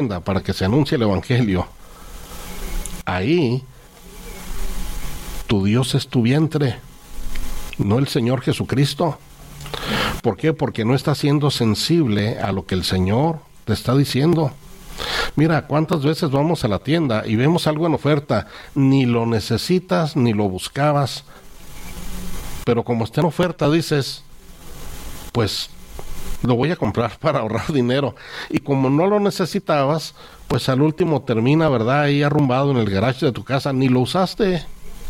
para que se anuncie el Evangelio, ahí tu Dios es tu vientre, no el Señor Jesucristo. ¿Por qué? Porque no estás siendo sensible a lo que el Señor te está diciendo. Mira, ¿cuántas veces vamos a la tienda y vemos algo en oferta? Ni lo necesitas, ni lo buscabas, pero como está en oferta dices, pues lo voy a comprar para ahorrar dinero. Y como no lo necesitabas, pues al último termina, ¿verdad?, ahí arrumbado en el garage de tu casa, ni lo usaste.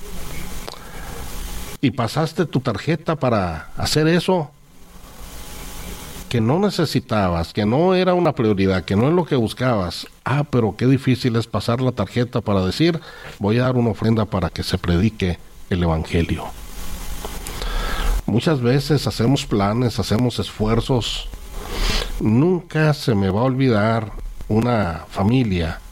Y pasaste tu tarjeta para hacer eso que no necesitabas, que no era una prioridad, que no es lo que buscabas. Pero qué difícil es pasar la tarjeta para decir, voy a dar una ofrenda para que se predique el Evangelio. Muchas veces hacemos planes, hacemos esfuerzos. Nunca se me va a olvidar una familia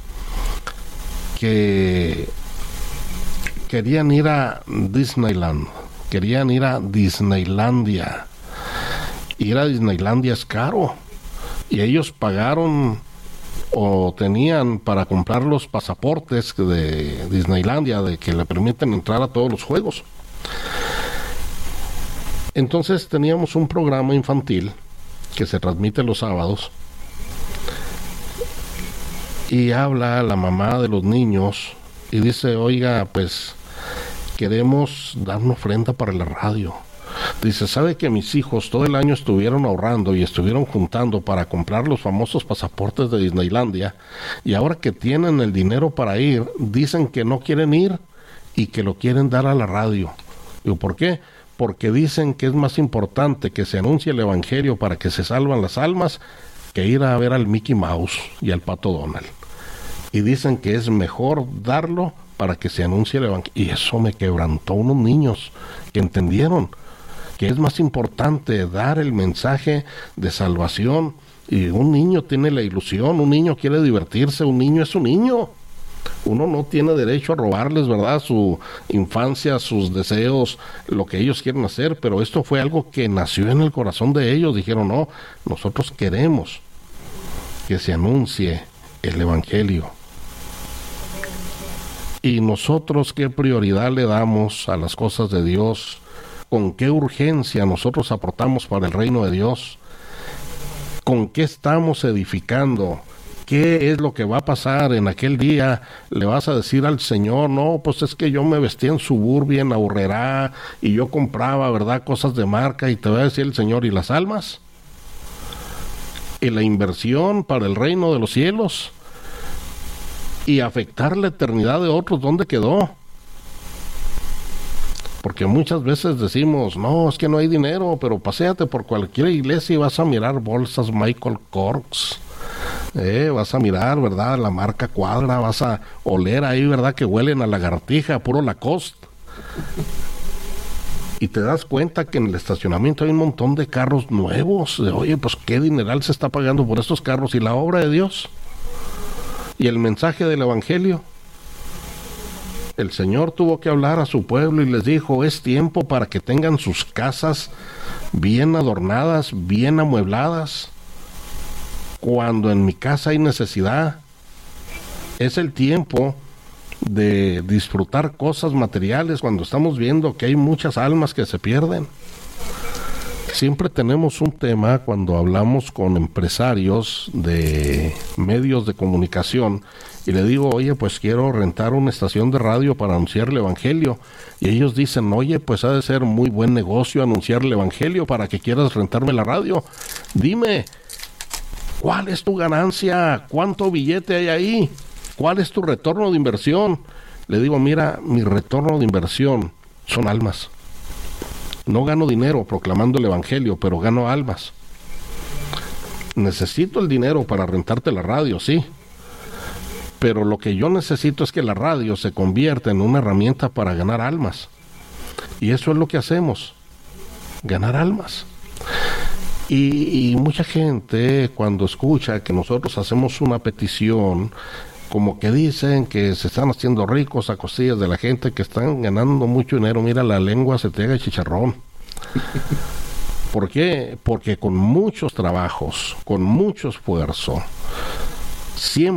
que querían ir a Disneyland, querían ir a Disneylandia. Ir a Disneylandia es caro, y ellos pagaron o tenían para comprar los pasaportes de Disneylandia, de que le permiten entrar a todos los juegos. Entonces teníamos un programa infantil que se transmite los sábados, y habla la mamá de los niños y dice, oiga, pues queremos dar una ofrenda para la radio. Dice, ¿sabe que mis hijos todo el año estuvieron ahorrando y estuvieron juntando para comprar los famosos pasaportes de Disneylandia, y ahora que tienen el dinero para ir, dicen que no quieren ir y que lo quieren dar a la radio? Digo, ¿por qué? Porque dicen que es más importante que se anuncie el Evangelio para que se salvan las almas que ir a ver al Mickey Mouse y al Pato Donald. Y dicen que es mejor darlo para que se anuncie el Evangelio. Y eso me quebrantó unos niños que entendieron que es más importante dar el mensaje de salvación. Y un niño tiene la ilusión, un niño quiere divertirse, un niño es un niño. Uno no tiene derecho a robarles, ¿verdad?, su infancia, sus deseos, lo que ellos quieren hacer, pero esto fue algo que nació en el corazón de ellos. Dijeron, no, nosotros queremos que se anuncie el Evangelio. Y nosotros, ¿qué prioridad le damos a las cosas de Dios? ¿Con qué urgencia nosotros aportamos para el reino de Dios? ¿Con qué estamos edificando? ¿Qué es lo que va a pasar en aquel día? ¿Le vas a decir al Señor, no, pues es que yo me vestía en Suburbia, en Aurrerá, y yo compraba, ¿verdad?, cosas de marca? Y te va a decir el Señor, ¿y las almas? ¿Y la inversión para el reino de los cielos? ¿Y afectar la eternidad de otros? ¿Dónde quedó? Porque muchas veces decimos, no, es que no hay dinero, pero paséate por cualquier iglesia y vas a mirar bolsas Michael Kors, vas a mirar, ¿verdad?, la marca Cuadra, vas a oler ahí, ¿verdad?, que huelen a lagartija, puro Lacoste. Y te das cuenta que en el estacionamiento hay un montón de carros nuevos. Oye, pues qué dineral se está pagando por estos carros. ¿Y la obra de Dios? ¿Y el mensaje del Evangelio? El Señor tuvo que hablar a su pueblo y les dijo, es tiempo para que tengan sus casas bien adornadas, bien amuebladas. Cuando en mi casa hay necesidad, es el tiempo de disfrutar cosas materiales cuando estamos viendo que hay muchas almas que se pierden. Siempre tenemos un tema cuando hablamos con empresarios de medios de comunicación y le digo, oye, pues quiero rentar una estación de radio para anunciar el Evangelio. Y ellos dicen, oye, pues ha de ser muy buen negocio anunciar el Evangelio para que quieras rentarme la radio. Dime, ¿cuál es tu ganancia? ¿Cuánto billete hay ahí? ¿Cuál es tu retorno de inversión? Le digo, mira, mi retorno de inversión son almas. No gano dinero proclamando el Evangelio, pero gano almas. Necesito el dinero para rentarte la radio, sí. Pero lo que yo necesito es que la radio se convierta en una herramienta para ganar almas. Y eso es lo que hacemos, ganar almas. Y mucha gente cuando escucha que nosotros hacemos una petición, como que dicen que se están haciendo ricos a costillas de la gente, que están ganando mucho dinero. Mira, la lengua se te haga chicharrón. ¿Por qué? Porque con muchos trabajos, con mucho esfuerzo, siempre